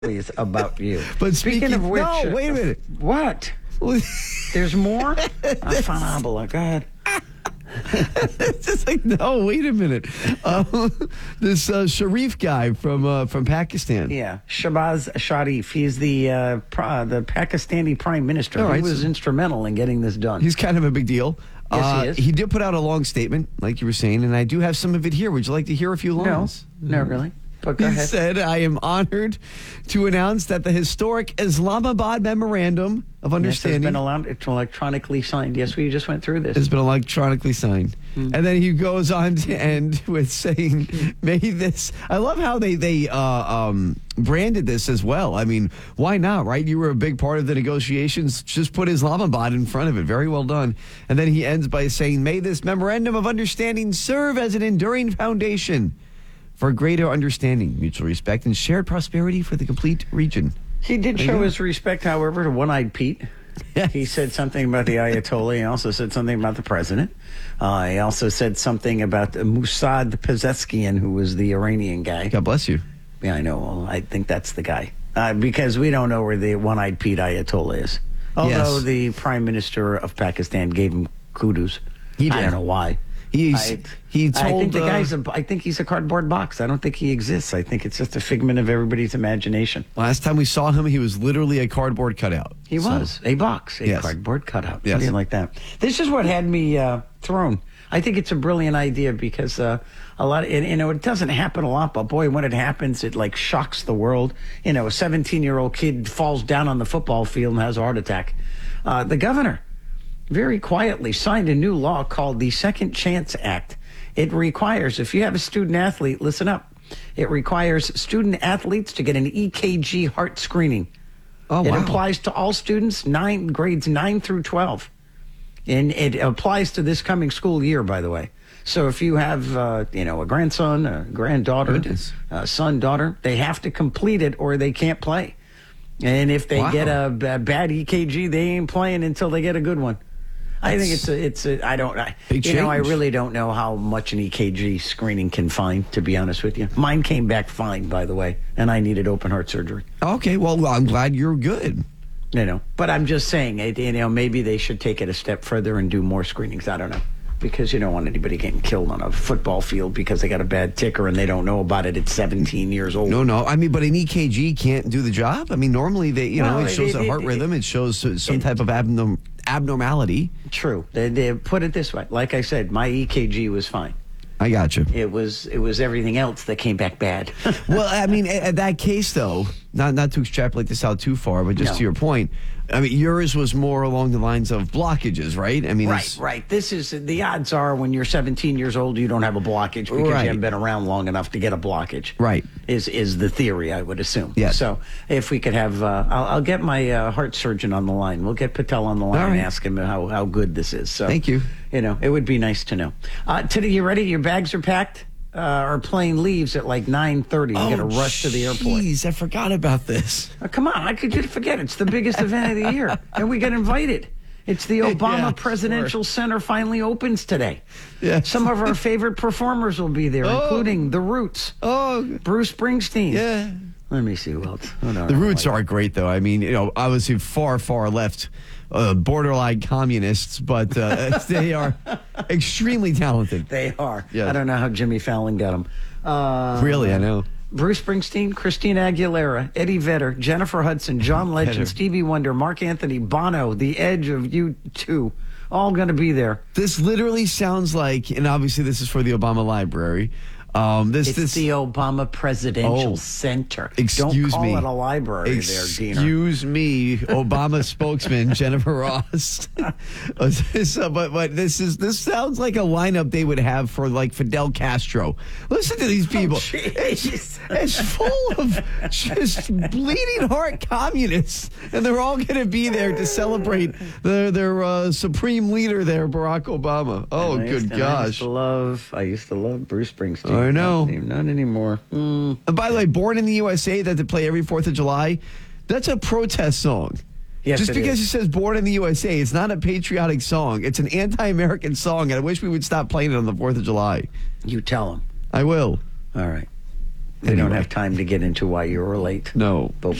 Please, about you. But speaking of which, no, wait a minute. What? There's more? Phenomenal. Go ahead. It's just like, no, wait a minute. This Sharif guy from Pakistan. Yeah, Shahbaz Sharif. He's the Pakistani prime minister. All right, he was instrumental in getting this done. He's kind of a big deal. Yes, he is. He did put out a long statement, like you were saying, and I do have some of it here. Would you like to hear a few lines? No, really. But go He ahead. said, I am honored to announce that the historic Islamabad Memorandum of Understanding Yes, it's been allowed. It's electronically signed. Yes, we just went through this. has been electronically signed. And then he goes on to end with saying, may this... I love how they branded this as well. I mean, why not, right? You were a big part of the negotiations. Just put Islamabad in front of it. Very well done. And then he ends by saying, may this Memorandum of Understanding serve as an enduring foundation for greater understanding, mutual respect, and shared prosperity for the complete region. He did show his respect, however, to One-Eyed Pete. He said something about the Ayatollah. He also said something about the president. He also said something about Mossad Pezeskian, who was the Iranian guy. God bless you. Yeah, I know. Well, I think that's the guy. Because we don't know where the One-Eyed Pete Ayatollah is. Although the prime minister of Pakistan gave him kudos. He did. I don't know why. He told... I think the guy's I think he's a cardboard box. I don't think he exists. I think it's just a figment of everybody's imagination. Last time we saw him, he was literally a cardboard cutout. He was a box, a cardboard cutout, something like that. This is what had me thrown. I think it's a brilliant idea because a lot, it doesn't happen a lot, but boy, when it happens, it like shocks the world. A 17-year-old kid falls down on the football field and has a heart attack. The governor very quietly signed a new law called the Second Chance Act. It requires, if you have a student athlete, listen up, it requires student athletes to get an EKG heart screening. Oh, wow. It applies to all students, grades 9 through 12. And it applies to this coming school year, by the way. So if you have, a grandson, a granddaughter, a son, daughter, they have to complete it or they can't play. And if they get a bad EKG, they ain't playing until they get a good one. I think I really don't know how much an EKG screening can find, to be honest with you. Mine came back fine, by the way, and I needed open heart surgery. Okay, well, I'm glad you're good. But I'm just saying, maybe they should take it a step further and do more screenings. I don't know. Because you don't want anybody getting killed on a football field because they got a bad ticker and they don't know about it at 17 years old. No. I mean, but an EKG can't do the job. I mean, normally it shows a heart rhythm. It shows some type of abnormality. True. They put it this way. Like I said, my EKG was fine. I got you. It was everything else that came back bad. Well, I mean, at that case, though, not to extrapolate this out too far, but just to your point, I mean, yours was more along the lines of blockages, right? I mean, right. This is the odds are when you're 17 years old, you don't have a blockage because you haven't been around long enough to get a blockage. Right. Is the theory, I would assume. Yes. So if we could have, I'll get my heart surgeon on the line. We'll get Patel on the line and ask him how good this is. So thank you. It would be nice to know. Today, you ready? Your bags are packed? Our plane leaves at like 9:30. You got to rush to the airport. Jeez, I forgot about this. Come on, I could just forget. It's the biggest event of the year, and we got invited. It's the Obama Presidential Center finally opens today. Yes. Some of our favorite performers will be there, including The Roots. Bruce Springsteen. Yeah. Let me see who else. The Roots are great, though. I mean, obviously far, far left, borderline communists, but they are extremely talented. They are. Yes. I don't know how Jimmy Fallon got them. Really, I know. Bruce Springsteen, Christina Aguilera, Eddie Vedder, Jennifer Hudson, John Legend, Stevie Wonder, Mark Anthony, Bono, The Edge of U2, all going to be there. This literally sounds like, and obviously this is for the Obama Library. It's the Obama Presidential Center. Don't call it a library there, Diener. Excuse me, Obama spokesman Jennifer Ross. But this sounds like a lineup they would have for like Fidel Castro. Listen to these people. It's full of just bleeding heart communists, and they're all going to be there to celebrate their supreme leader there, Barack Obama. Oh, good gosh! I used to love Bruce Springsteen. I know. Not anymore. And by the way, Born in the USA that they play every 4th of July, that's a protest song. Yes, Just because it says Born in the USA, it's not a patriotic song. It's an anti-American song, and I wish we would stop playing it on the 4th of July. You tell them. I will. All right. We don't have time to get into why you were late. No. But